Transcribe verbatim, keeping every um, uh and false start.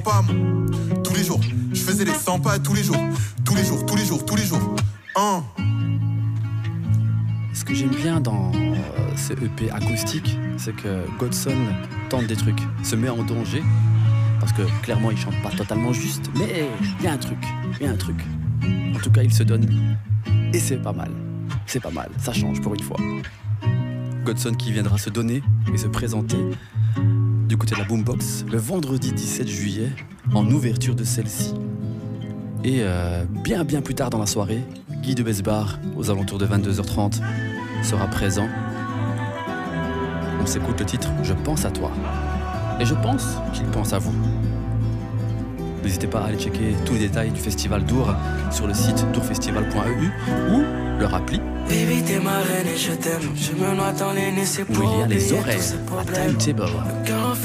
pas, moi. Tous les jours, je faisais les cent pas tous les jours. Tous les jours, tous les jours, tous les jours. Hein. Ce que j'aime bien dans euh, ce E P acoustique, c'est que Godson tente des trucs, se met en danger, parce que clairement il chante pas totalement juste, mais il y a un truc, il y a un truc. En tout cas, il se donne, et c'est pas mal, c'est pas mal, ça change pour une fois. Godson qui viendra se donner et se présenter du côté de la Boombox le vendredi dix-sept juillet, en ouverture de celle-ci. Et euh, bien bien plus tard dans la soirée, Guy de Besbar, aux alentours de vingt-deux heures trente, sera présent. On s'écoute le titre « Je pense à toi ». Et je pense qu'il pense à vous. N'hésitez pas à aller checker tous les détails du festival Dour sur le site dourfestival point e u ou leur appli. Baby, t'es ma reine et je t'aime. Je me noie dans les nez, c'est où pour il y a les oublier horaires tous ces à problèmes. Timetable. Le cœur en